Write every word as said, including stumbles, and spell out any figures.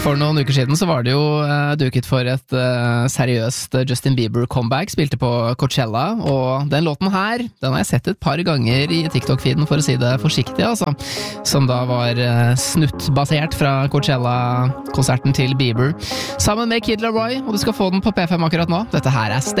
For noen uker siden så var det jo uh, duket for et uh, seriøst Justin Bieber comeback, spilte på Coachella, og den låten her, den har jeg sett et par ganger i TikTok-feeden, for å si det forsiktig, altså, som da var uh, snuttbasert fra Coachella-konserten til Bieber, sammen med Kid Laroi, og du skal få den på P fem akkurat nå. Dette her er